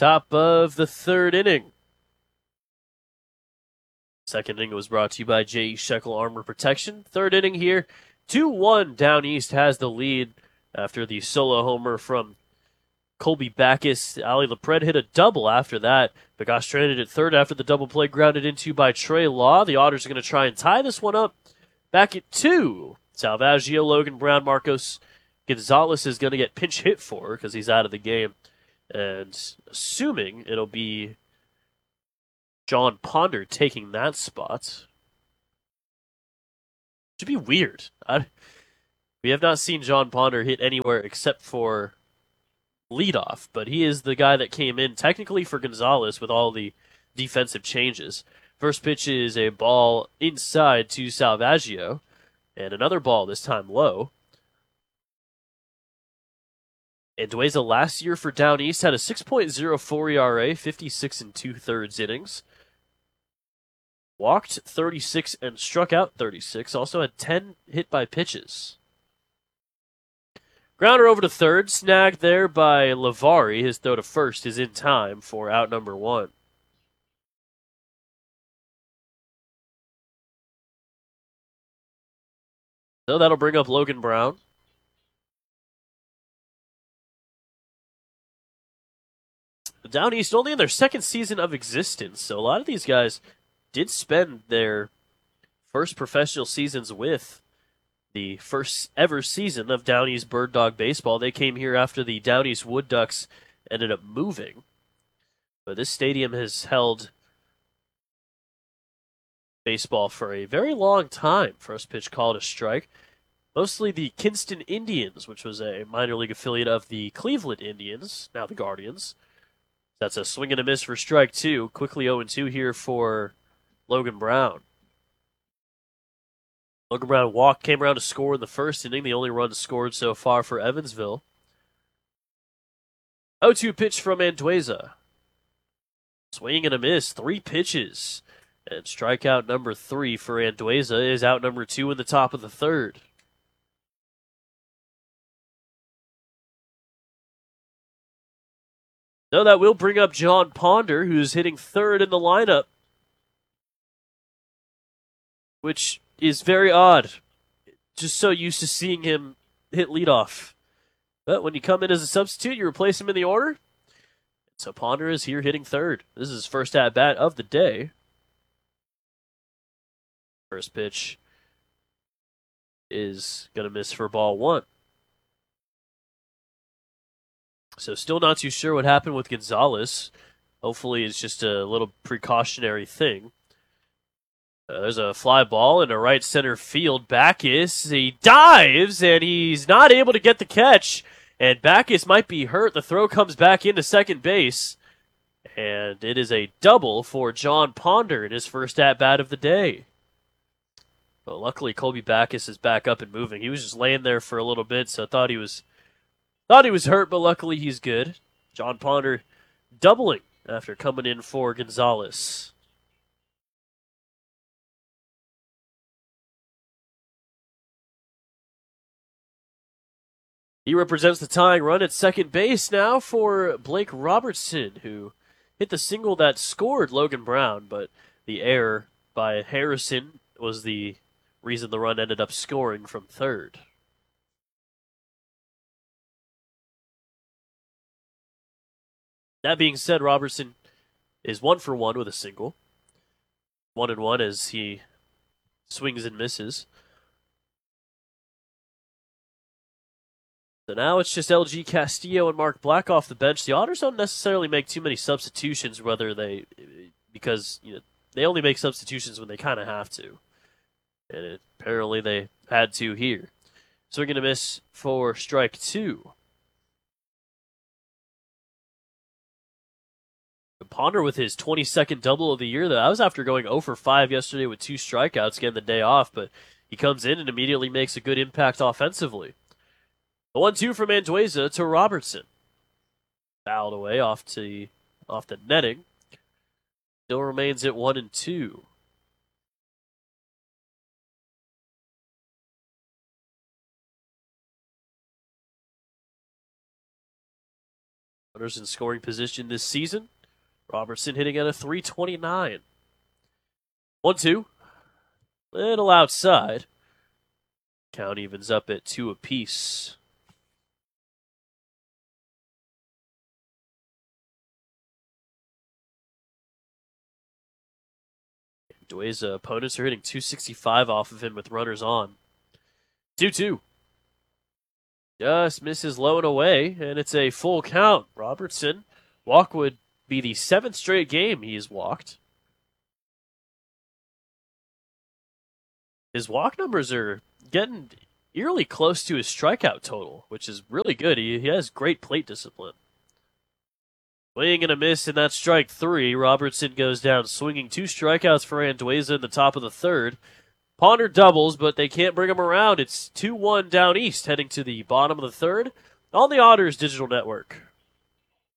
Top of the third inning. Second inning was brought to you by J.E. Shekel Armor Protection. Third inning here, 2-1 Down East has the lead after the solo homer from Colby Backus. Ali LaPred hit a double after that. Bagash stranded at third after the double play grounded into by Trey Law. The Otters are going to try and tie this one up. Back at 2, Salvaggio, Logan Brown, Marcos Gonzalez is going to get pinch hit for because he's out of the game. And assuming it'll be John Ponder taking that spot. Should be weird. We have not seen John Ponder hit anywhere except for leadoff, but he is the guy that came in technically for Gonzalez with all the defensive changes. First pitch is a ball inside to Salvaggio, and another ball, this time low. Andueza last year for Down East had a 6.04 ERA, 56 and 2/3 innings. Walked 36 and struck out 36. Also had 10 hit by pitches. Grounder over to third, snagged there by Lavari. His throw to first is in time for out number 1. So that'll bring up Logan Brown. Down East only in their second season of existence, so a lot of these guys did spend their first professional seasons with the first ever season of Down East Bird Dog Baseball. They came here after the Down East Wood Ducks ended up moving. But this stadium has held baseball for a very long time. First pitch called a strike. Mostly the Kinston Indians, which was a minor league affiliate of the Cleveland Indians, now the Guardians. That's a swing and a miss for strike 2. Quickly 0-2 here for Logan Brown. Logan Brown came around to score in the first inning, the only run scored so far for Evansville. 0-2 pitch from Andueza. Swing and a miss, 3 pitches. And strikeout number 3 for Andueza is out number 2 in the top of the third. So that will bring up John Ponder, who's hitting third in the lineup, which is very odd. Just so used to seeing him hit leadoff. But when you come in as a substitute, you replace him in the order. So Ponder is here hitting third. This is his first at-bat of the day. First pitch is going to miss for ball 1. So still not too sure what happened with Gonzalez. Hopefully it's just a little precautionary thing. There's a fly ball in a right center field. Backus, he dives, and he's not able to get the catch. And Backus might be hurt. The throw comes back into second base. And it is a double for John Ponder in his first at-bat of the day. But luckily, Colby Backus is back up and moving. He was just laying there for a little bit, so I thought he was hurt, but luckily he's good. John Ponder doubling after coming in for Gonzalez. He represents the tying run at second base now for Blake Robertson, who hit the single that scored Logan Brown, but the error by Harrison was the reason the run ended up scoring from third. That being said, Robertson is 1 for 1 with a single. 1-1 as he swings and misses. So now it's just LG Castillo and Mark Black off the bench. The Otters don't necessarily make too many substitutions, because they only make substitutions when they kind of have to. And apparently they had to here. Swing and a miss for strike 2. Ponder with his 22nd double of the year. That was after going 0 for 5 yesterday with 2 strikeouts, getting the day off, but he comes in and immediately makes a good impact offensively. The 1-2 from Andueza to Robertson. Fouled away off the netting. Still remains at 1-2. Runners in scoring position this season. Robertson hitting at a .329. 1-2. Little outside. Count evens up at 2 apiece. Dway's opponents are hitting .265 off of him with runners on. 2-2. Just misses low and away, and it's a full count. Robertson, walk would be the 7th straight game he has walked. His walk numbers are getting eerily close to his strikeout total, which is really good. He has great plate discipline. Swing and a miss in that strike 3. Robertson goes down swinging 2 strikeouts for Andueza in the top of the 3rd. Ponder doubles, but they can't bring him around. It's 2-1 down east, heading to the bottom of the 3rd on the Otters Digital Network.